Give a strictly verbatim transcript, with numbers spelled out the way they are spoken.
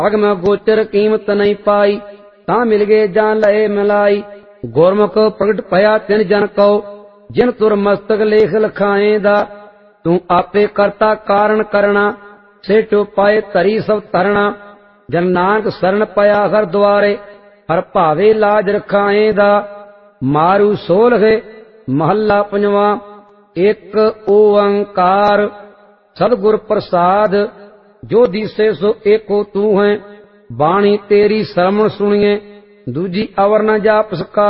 अगम गोचर कीमत नहीं पाई, ता मिल गए जान लए मिलाई। गुरमुख प्रगट पया तिन जन को, जिन तुर मस्तक लेख लखाए दा। तू आपे करता कारण करना, से टो पाए तरी सब तरना। जन नानक शरण पया हर द्वारे, हर भावे लाज रखाए दा। मारू सोलह महला पंजवा। एक ओंकार सतगुर प्रसाद, जो दिसे सो एको तू है। बाणी तेरी श्रवण सुनिए, दूजी अवर न जाप सका।